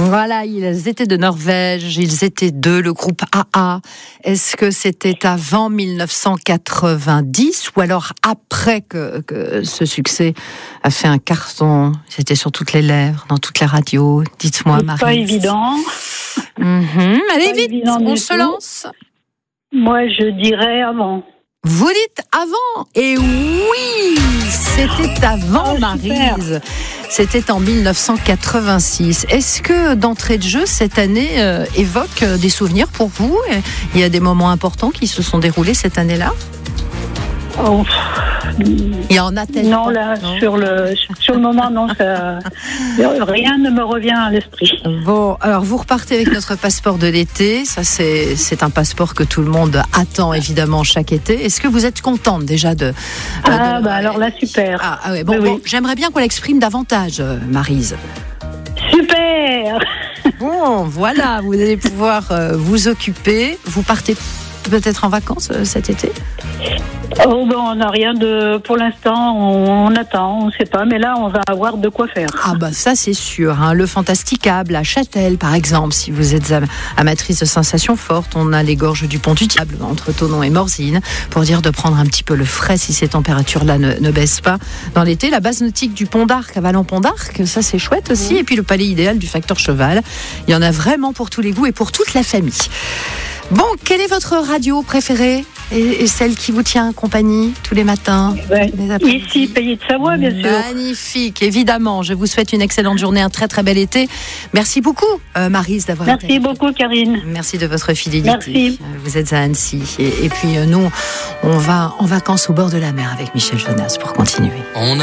Voilà, ils étaient de Norvège, ils étaient deux, le groupe AA. Est-ce que c'était avant 1990 ou alors après que ce succès a fait un carton? C'était sur toutes les lèvres, dans toutes les radios. Dites-moi, Marie. Pas évident. Allez, vite, on se lance. Moi, je dirais avant. Vous dites avant? Et oui, c'était avant, Maryse. C'était en 1986. Est-ce que d'entrée de jeu, cette année évoque des souvenirs pour vous? Il y a des moments importants qui se sont déroulés cette année-là? Oh. Il y en a tellement. Non, là, non. Sur le moment, non, rien ne me revient à l'esprit. Bon, alors vous repartez avec notre passeport de l'été. Ça, c'est un passeport que tout le monde attend, évidemment, chaque été. Est-ce que vous êtes contente déjà de... alors là, super. Ouais, bon, oui. Bon, j'aimerais bien qu'on l'exprime davantage, Maryse. Super. Bon, voilà, vous allez pouvoir vous occuper. Vous partez peut-être en vacances cet été? Oh ben on n'a rien de... Pour l'instant, on attend, on ne sait pas, mais là, on va avoir de quoi faire. Ah bah ça, c'est sûr. Hein. Le Fantasticable à Châtel, par exemple, si vous êtes amatrice de sensations fortes, on a les gorges du Pont du Diable, entre Thonon et Morzine, pour dire de prendre un petit peu le frais si ces températures-là ne baissent pas. Dans l'été, la base nautique du Pont d'Arc à Vallon-Pont d'Arc, ça c'est chouette aussi. Et puis le palais idéal du Facteur Cheval. Il y en a vraiment pour tous les goûts et pour toute la famille. Bon, quelle est votre radio préférée et celle qui vous tient compagnie tous les matins? Ici, Pays de Savoie, bien sûr. Magnifique, évidemment. Je vous souhaite une excellente journée, un très très bel été. Merci beaucoup, Maryse, d'avoir été. Merci beaucoup, Karine. Merci de votre fidélité. Merci. Vous êtes à Annecy. Et puis nous, on va en vacances au bord de la mer avec Michel Jonas pour continuer.